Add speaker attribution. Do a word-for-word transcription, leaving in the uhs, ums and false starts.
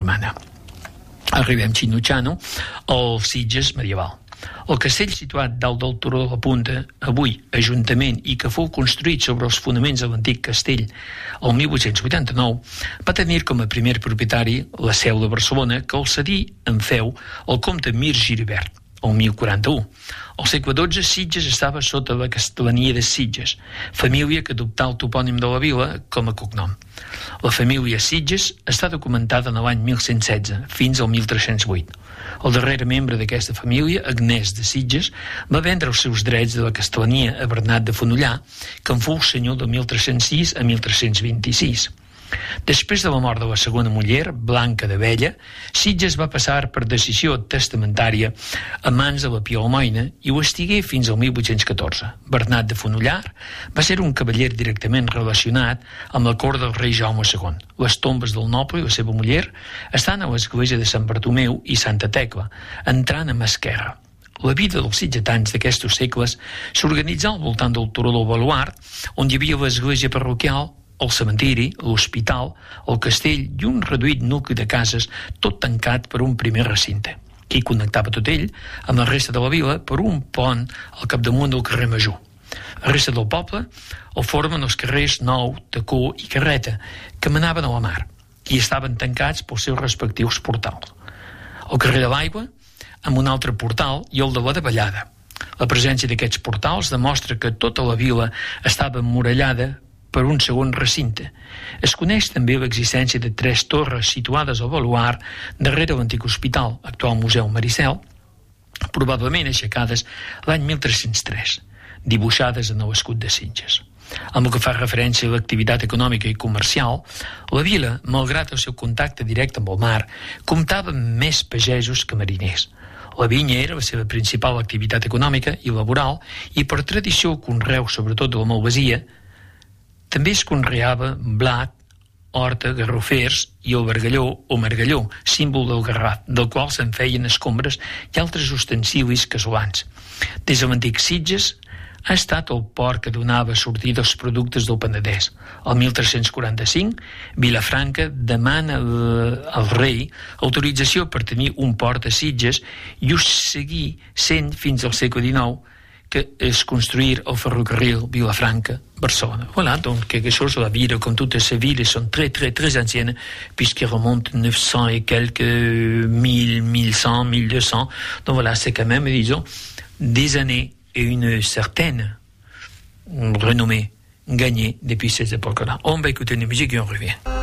Speaker 1: germana. Arribem xinutxano al Sitges medieval. El castell situat dalt del turó de la Punta, avui ajuntament i que fou construït sobre els fonaments de l'antic castell el mil vuit-cents vuitanta-nou, va tenir com a primer propietari la Seu de Barcelona, que el cedí en feu el comte Mir Giribert, el mil quaranta-u. Al segle dotze, Sitges estava sota la castlania de Sitges, família que adoptà el topònim de la vila com a cognom. La família Sitges està documentada en l'any mil cent setze fins al mil tres-cents vuit. El darrer membre d'aquesta família, Agnès de Sitges, va vendre els seus drets de la castlania a Bernat de Fonollar, que en fou senyor de mil tres-cents sis a mil tres-cents vint-i-sis. Després de la mort de la segona muller, Blanca de Vella, Sitges va passar per decisió testamentària a mans de la Pia Almoina i ho estigué fins al mil vuit-cents catorze. Bernat de Fonollar va ser un cavaller directament relacionat amb la cort del rei Jaume segon. Les tombes del noble i la seva muller estan a l'església de Sant Bartomeu i Santa Tecla, entrant a mà esquerra. La vida dels sitgetans d'aquestos segles s'organitzà al voltant del turó del Baluard, on hi havia l'església parroquial, el cementiri, l'hospital, el castell i un reduït nucli de cases, tot tancat per un primer recinte, que hi connectava tot ell amb la resta de la vila per un pont al capdamunt del carrer Major. La resta del poble el formen els carrers Nou, Tacó i Carreta, que menaven a la mar, i estaven tancats pels seus respectius portals. El carrer de l'Aigua, amb un altre portal, i el de la Davallada. La presència d'aquests portals demostra que tota la vila estava emmurallada per un segon recinte. Es coneix també l'existència de tres torres situades al baluard darrere l'antic hospital, actual Museu Maricel, probablement aixecades l'any mil tres-cents tres, dibuixades en l'escut de Sitges. Amb el que fa referència a l'activitat econòmica i comercial, la vila, malgrat el seu contacte directe amb el mar, comptava amb més pagesos que mariners. La vinya era la seva principal activitat econòmica i laboral i per tradició el conreu, sobretot de la malvasia. També es conreava blat, horta, garrofers i el bargalló o margalló, símbol del Garraf, del qual se'n feien escombres i altres ustensilis casolans. Des de l'antic Sitges ha estat el port que donava sortida als productes del Penedès. El mil tres-cents quaranta-cinc, Vilafranca demana al rei autorització per tenir un port a Sitges i ho seguí sent fins al segle dinou, que es construire el ferrocarril Vilafranca-Barcelona. Voilà, donc quelque chose, la ville, comme toutes ces villes, sont très, très, très anciennes, puisqu'elles remontent neuf cents et quelques, mille, mille cent, mille deux cents. Donc voilà, c'est quand même, disons, des années et une certaine renommée gagnée depuis ces époques-là. On va écouter une musique et on revient.